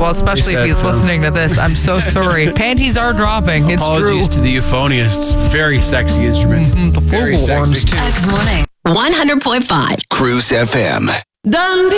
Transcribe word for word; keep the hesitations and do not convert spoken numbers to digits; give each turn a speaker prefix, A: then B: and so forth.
A: Well, especially if he's
B: so.
A: listening to this. I'm so sorry. Panties are dropping. It's
B: Apologies
A: true.
B: to the euphonists. Very sexy instrument.
A: Mm-hmm, the
B: Very
A: flugelhorns,
B: sexy.
A: too.
C: X morning. one hundred point five.
D: Cruise F M.
C: Done